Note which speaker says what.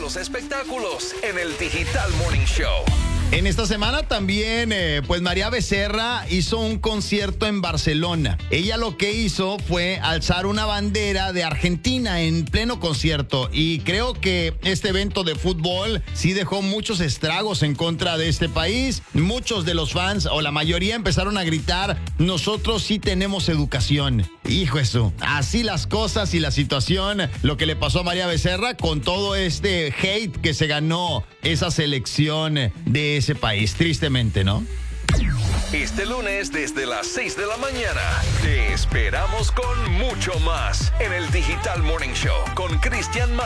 Speaker 1: los espectáculos en el Digital Morning Show.
Speaker 2: En esta semana también, pues María Becerra hizo un concierto en Barcelona. Ella lo que hizo fue alzar una bandera de Argentina en pleno concierto. Y creo que este evento de fútbol sí dejó muchos estragos en contra de este país. Muchos de los fans, o la mayoría, empezaron a gritar: nosotros sí tenemos educación. Hijo eso, así las cosas y la situación, lo que le pasó a María Becerra con todo este hate que se ganó esa selección de ese país, tristemente, ¿no?
Speaker 1: Este lunes desde las 6 de la mañana te esperamos con mucho más en el Digital Morning Show con Cristian